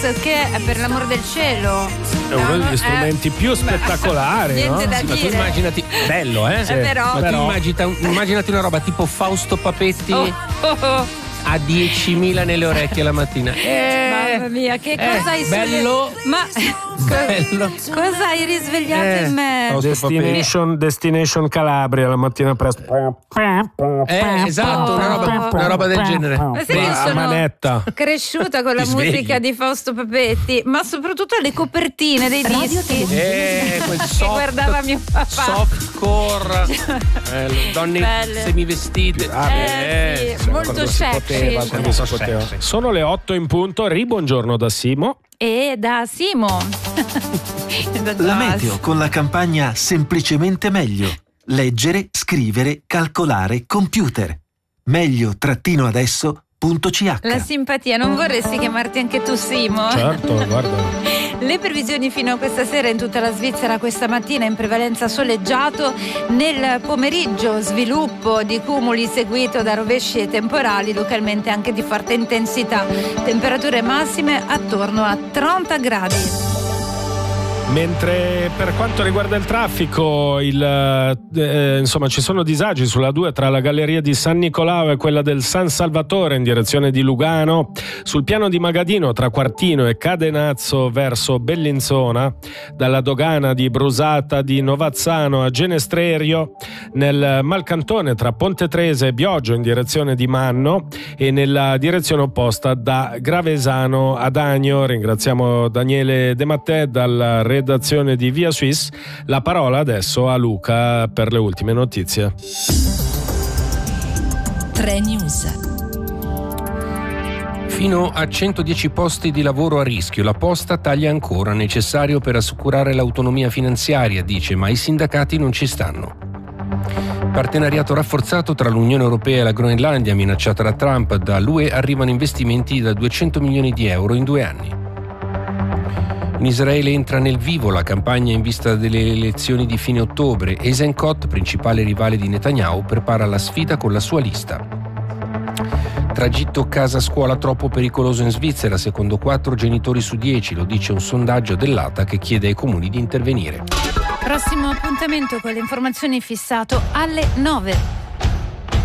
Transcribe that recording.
che per l'amor del cielo è uno degli strumenti più spettacolari, niente no? da Ma tu dire. immaginati, bello, Sì. Però- Ma tu immaginati una roba tipo Fausto Papetti a 10.000 nelle orecchie la mattina. Mamma mia, che cosa hai bello. Ma Bello. cosa hai risvegliato in me? Destination Calabria la mattina presto. Esatto, una roba del genere. Ma sai che La sono manetta. cresciuta con la Ti svegli. musica di Fausto Papetti, ma soprattutto le copertine dei dischi Quel che soft, guardava mio papà. softcore, donne Belle. semivestite. Sì, molto sexy. Quando si poteva. Sono le 8 in punto. Buongiorno da Simo. E da Simo. La meteo con la campagna Semplicemente meglio. Leggere, scrivere, calcolare, computer. Meglio-adesso.ch. La simpatia, non vorresti chiamarti anche tu Simo? Certo, guarda. Le previsioni fino a questa sera in tutta la Svizzera: questa mattina in prevalenza soleggiato, nel pomeriggio sviluppo di cumuli seguito da rovesci e temporali, localmente anche di forte intensità, temperature massime attorno a 30 gradi. Mentre per quanto riguarda il traffico, insomma, ci sono disagi sulla 2 tra la galleria di San Nicolao e quella del San Salvatore in direzione di Lugano, sul piano di Magadino tra Quartino e Cadenazzo verso Bellinzona, dalla dogana di Brusata di Novazzano a Genestrerio, nel Malcantone tra Ponte Trese e Bioggio in direzione di Manno e nella direzione opposta da Gravesano ad Agno. Ringraziamo Daniele De Mattè dalla redazione di Via Suisse. La parola adesso a Luca per le ultime notizie. 3 News. Fino a 110 posti di lavoro a rischio. La Posta taglia ancora, necessario per assicurare l'autonomia finanziaria, dice, ma i sindacati non ci stanno. Partenariato rafforzato tra l'Unione Europea e la Groenlandia, minacciata da Trump. Dall'UE arrivano investimenti da 200 milioni di euro in 2 anni. In Israele entra nel vivo la campagna in vista delle elezioni di fine ottobre. Eisenkot, principale rivale di Netanyahu, prepara la sfida con la sua lista. Tragitto casa-scuola troppo pericoloso in Svizzera, secondo 4 genitori su 10, lo dice un sondaggio dell'ATA che chiede ai comuni di intervenire. Prossimo appuntamento con le informazioni fissato alle 9.